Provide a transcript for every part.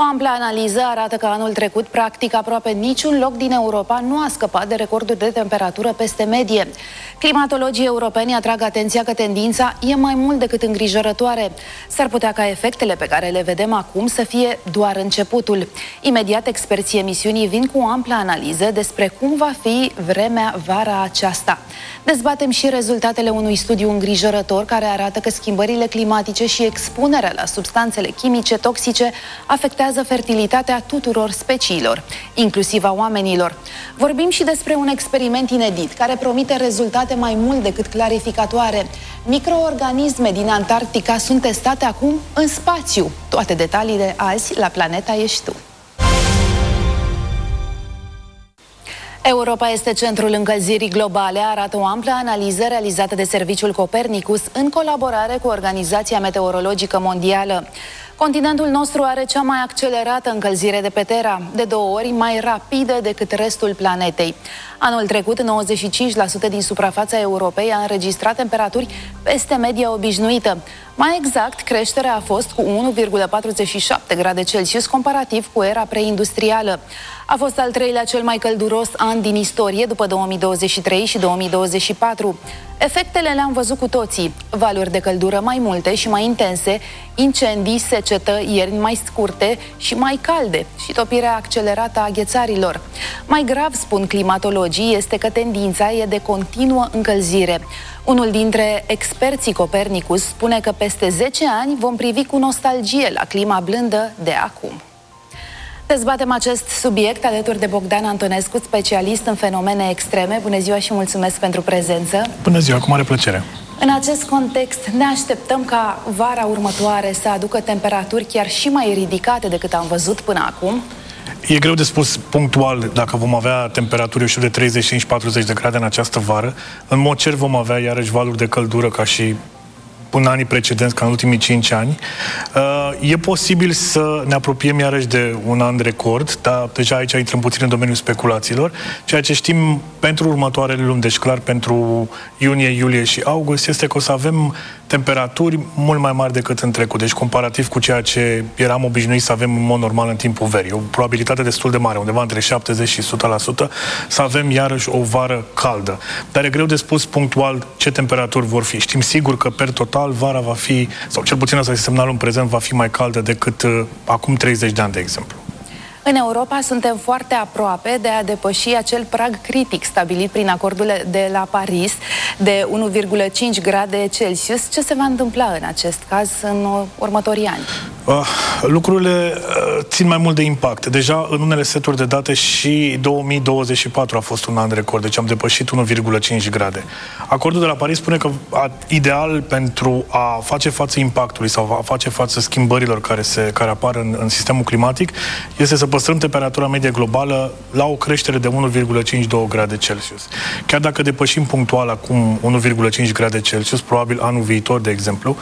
O amplă analiză arată că anul trecut, practic, aproape niciun loc din Europa nu a scăpat de recorduri de temperatură peste medie. Climatologii europeni atrag atenția că tendința e mai mult decât îngrijorătoare. S-ar putea ca efectele pe care le vedem acum să fie doar începutul. Imediat, experții emisiunii vin cu o amplă analiză despre cum va fi vremea vara aceasta. Dezbatem și rezultatele unui studiu îngrijorător care arată că schimbările climatice și expunerea la substanțele chimice toxice afectează fertilitatea tuturor speciilor, inclusiv a oamenilor. Vorbim și despre un experiment inedit care promite rezultate mai mult decât clarificatoare. Microorganisme din Antarctica sunt testate acum în spațiu. Toate detaliile azi la Planeta Ești Tu. Europa este centrul încălzirii globale, arată o amplă analiză realizată de Serviciul Copernicus în colaborare cu Organizația Meteorologică Mondială. Continentul nostru are cea mai accelerată încălzire de pe Terra, de 2 ori mai rapidă decât restul planetei. Anul trecut, 95% din suprafața Europei a înregistrat temperaturi peste media obișnuită. Mai exact, creșterea a fost cu 1,47 grade Celsius comparativ cu era preindustrială. A fost al 3-lea cel mai călduros an din istorie, după 2023 și 2024. Efectele le-am văzut cu toții. Valuri de căldură mai multe și mai intense, incendii, secetă, ierni mai scurte și mai calde și topirea accelerată a ghețarilor. Mai grav, spun climatologii, este că tendința e de continuă încălzire. Unul dintre experții Copernicus spune că peste 10 ani vom privi cu nostalgie la clima blândă de acum. Dezbatem acest subiect alături de Bogdan Antonescu, specialist în fenomene extreme. Bună ziua și mulțumesc pentru prezență. Bună ziua, cu mare plăcere. În acest context, ne așteptăm ca vara următoare să aducă temperaturi chiar și mai ridicate decât am văzut până acum? E greu de spus punctual dacă vom avea temperaturi, eu știu, de 35-40 de grade în această vară. În mod cer vom avea iarăși valuri de căldură ca și în anii precedenți, ca în ultimii 5 ani. E posibil să ne apropiem iarăși de un an de record, dar deja aici intrăm puțin în domeniul speculațiilor. Ceea ce știm pentru următoarele luni, deci clar pentru iunie, iulie și august, este că o să avem temperaturi mult mai mari decât în trecut, deci comparativ cu ceea ce eram obișnuiți să avem în mod normal în timpul verii. O probabilitate destul de mare, undeva între 70 și 100%, să avem iarăși o vară caldă. Dar e greu de spus punctual ce temperaturi vor fi. Știm sigur că per total vara va fi, sau cel puțin asta este semnalul în prezent, va fi mai caldă decât acum 30 de ani, de exemplu. În Europa suntem foarte aproape de a depăși acel prag critic stabilit prin acordul de la Paris de 1,5 grade Celsius. Ce se va întâmpla în acest caz în următorii ani? Lucrurile țin mai mult de impact. Deja în unele seturi de date și 2024 a fost un an record, deci am depășit 1,5 grade. Acordul de la Paris spune că ideal pentru a face față impactului sau a face față schimbărilor care apar în sistemul climatic este să păstrăm temperatura medie globală la o creștere de 1,5-2 grade Celsius. Chiar dacă depășim punctual acum 1,5 grade Celsius, probabil anul viitor, de exemplu,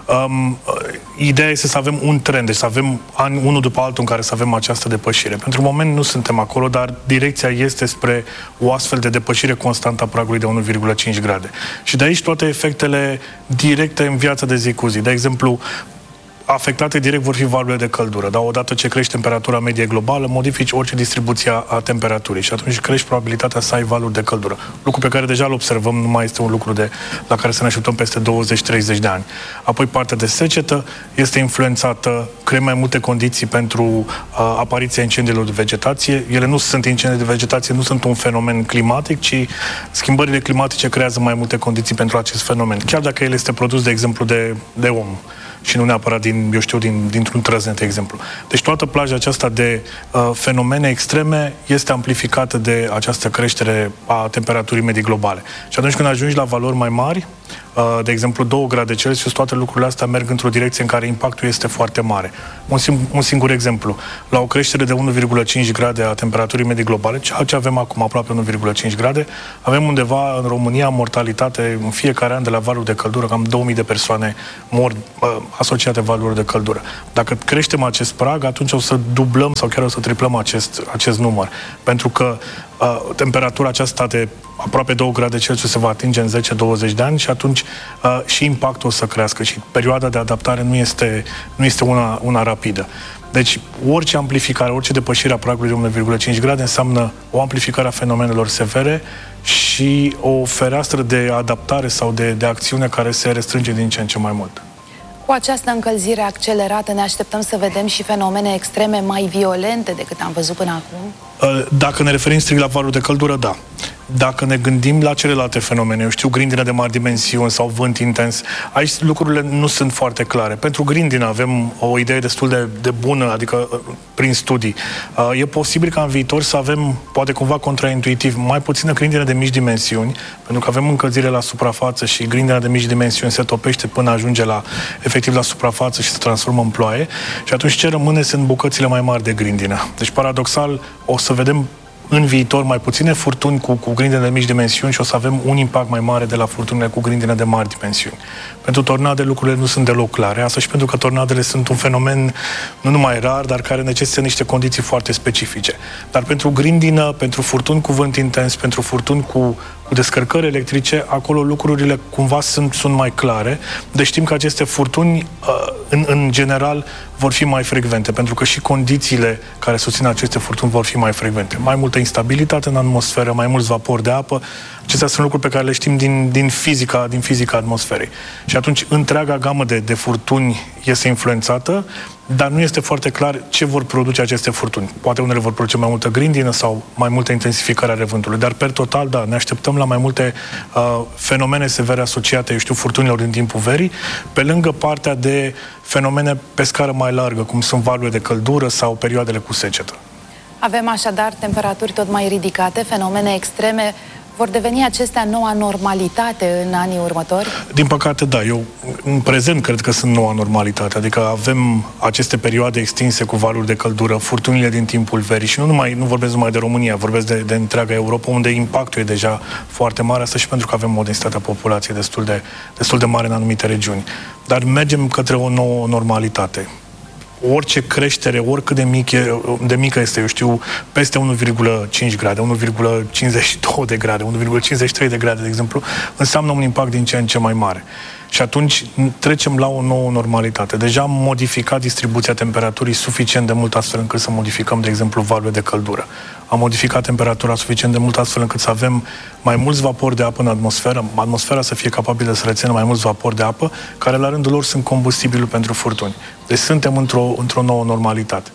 ideea este să avem un trend, deci să avem ani unul după altul în care să avem această depășire. Pentru moment nu suntem acolo, dar direcția este spre o astfel de depășire constantă a pragului de 1,5 grade. Și de aici toate efectele directe în viața de zi cu zi. De exemplu, afectate direct vor fi valurile de căldură, dar odată ce crește temperatura medie globală, modifici orice distribuție a temperaturii și atunci crești probabilitatea să ai valuri de căldură. Lucru pe care deja îl observăm, nu mai este un lucru la care să ne așteptăm peste 20-30 de ani. Apoi partea de secetă este influențată, creăm mai multe condiții pentru apariția incendiilor de vegetație. Ele nu sunt incendii de vegetație, nu sunt un fenomen climatic, ci schimbările climatice creează mai multe condiții pentru acest fenomen, chiar dacă el este produs, de exemplu, de om și nu neapărat dintr-un trăznet, de exemplu. Deci toată plaja aceasta de fenomene extreme este amplificată de această creștere a temperaturii medii globale. Și atunci când ajungi la valori mai mari, de exemplu 2 grade Celsius, toate lucrurile astea merg într-o direcție în care impactul este foarte mare. Un singur exemplu. La o creștere de 1,5 grade a temperaturii medii globale, ceea ce avem acum, aproape 1,5 grade, avem undeva în România mortalitate în fiecare an de la valuri de căldură, cam 2000 de persoane mor asociate valuri de căldură. Dacă creștem acest prag, atunci o să dublăm sau chiar o să triplăm acest număr. Pentru că temperatura aceasta de aproape 2 grade Celsius se va atinge în 10-20 de ani și atunci și impactul o să crească și perioada de adaptare nu este una rapidă. Deci orice amplificare, orice depășire a pragului de 1,5 grade înseamnă o amplificare a fenomenelor severe și o fereastră de adaptare sau de acțiune care se restrânge din ce în ce mai mult. Cu această încălzire accelerată ne așteptăm să vedem și fenomene extreme mai violente decât am văzut până acum? Dacă ne referim strict la valuri de căldură, da. Dacă ne gândim la celelalte fenomene, eu știu, grindină de mari dimensiuni sau vânt intens, aici lucrurile nu sunt foarte clare. Pentru grindină avem o idee destul de bună, adică prin studii. E posibil ca în viitor să avem, poate cumva contraintuitiv, mai puțină grindină de mici dimensiuni, pentru că avem încălzire la suprafață și grindina de mici dimensiuni se topește până ajunge efectiv la suprafață și se transformă în ploaie. Și atunci ce rămâne sunt bucățile mai mari de grindină. Deci, paradoxal, o să vedem în viitor mai puține furtuni cu grindine de mici dimensiuni și o să avem un impact mai mare de la furtunile cu grindine de mari dimensiuni. Pentru tornade lucrurile nu sunt deloc clare, asta și pentru că tornadele sunt un fenomen nu numai rar, dar care necesită niște condiții foarte specifice. Dar pentru grindină, pentru furtuni cu vânt intens, pentru furtuni cu descărcări electrice, acolo lucrurile cumva sunt mai clare. Deci știm că aceste furtuni, în general, vor fi mai frecvente, pentru că și condițiile care susțin aceste furtuni vor fi mai frecvente. Mai multă instabilitate în atmosferă, mai mulți vapori de apă. Acestea sunt lucruri pe care le știm din fizica atmosferei. Și atunci întreaga gamă de furtuni este influențată, dar nu este foarte clar ce vor produce aceste furtuni. Poate unele vor produce mai multă grindină sau mai multă intensificare a vântului, dar per total, da, ne așteptăm la mai multe fenomene severe asociate, furtunilor din timpul verii, pe lângă partea de fenomene pe scară mai largă, cum sunt valurile de căldură sau perioadele cu secetă. Avem așadar temperaturi tot mai ridicate, fenomene extreme. Vor deveni acestea noua normalitate în anii următori? Din păcate, da. Eu, în prezent, cred că sunt noua normalitate. Adică avem aceste perioade extinse cu valuri de căldură, furtunile din timpul verii și nu vorbesc numai de România, vorbesc de întreaga Europa, unde impactul e deja foarte mare, asta și pentru că avem o densitate a populației destul de mare în anumite regiuni. Dar mergem către o nouă normalitate. Orice creștere, oricât de mică este, peste 1,5 grade, 1,52 de grade, 1,53 de grade, de exemplu, înseamnă un impact din ce în ce mai mare. Și atunci trecem la o nouă normalitate. Deja am modificat distribuția temperaturii suficient de mult astfel încât să modificăm, de exemplu, valurile de căldură. Am modificat temperatura suficient de mult astfel încât să avem mai mulți vapori de apă în atmosferă, atmosfera să fie capabilă să rețină mai mulți vapori de apă, care la rândul lor sunt combustibilul pentru furtuni. Deci suntem într-o nouă normalitate.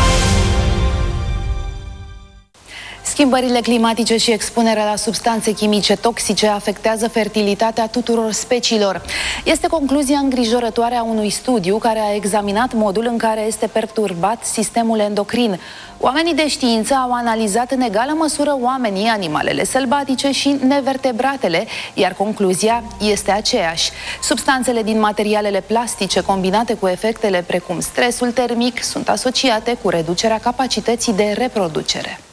Schimbările climatice și expunerea la substanțe chimice toxice afectează fertilitatea tuturor speciilor. Este concluzia îngrijorătoare a unui studiu care a examinat modul în care este perturbat sistemul endocrin. Oamenii de știință au analizat în egală măsură oamenii, animalele sălbatice și nevertebratele, iar concluzia este aceeași. Substanțele din materialele plastice combinate cu efectele precum stresul termic sunt asociate cu reducerea capacității de reproducere.